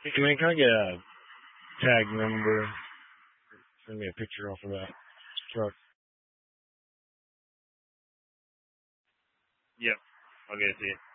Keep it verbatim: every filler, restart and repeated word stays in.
Hey man, can I get a tag number? Send me a picture off of that truck. Yep. I'll get it to you.